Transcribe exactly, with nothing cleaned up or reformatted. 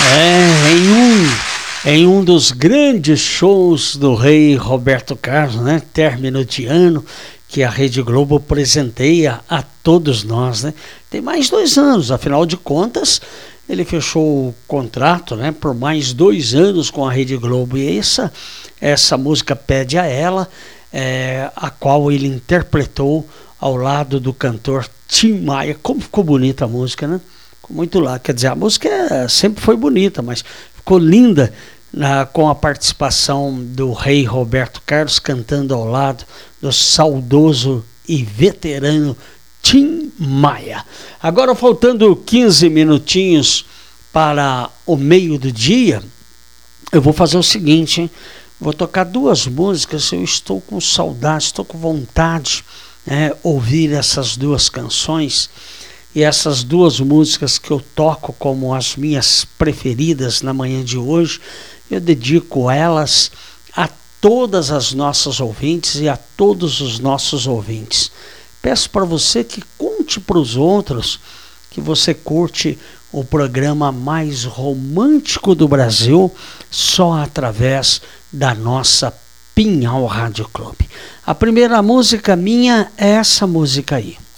É, em um, em um dos grandes shows do rei Roberto Carlos, né? Término de ano, que a Rede Globo presenteia a todos nós, né? Tem mais dois anos, afinal de contas, ele fechou o contrato, né, por mais dois anos com a Rede Globo. E essa, essa música Pede a Ela, é, a qual ele interpretou ao lado do cantor Tim Maia. Como ficou bonita a música, né? Ficou muito lá. Quer dizer, a música sempre foi bonita, mas ficou linda na, com a participação do rei Roberto Carlos cantando ao lado do saudoso e veterano Tim Maia. Agora, faltando quinze minutinhos para o meio do dia, eu vou fazer o seguinte, hein? Vou tocar duas músicas. Eu estou com saudade, estou com vontade de né, ouvir essas duas canções. E essas duas músicas que eu toco como as minhas preferidas na manhã de hoje, eu dedico elas a todas as nossas ouvintes e a todos os nossos ouvintes. Peço para você que conte para os outros que você curte o programa mais romântico do Brasil só através da nossa Pinhal Rádio Clube. A primeira música minha é essa música aí.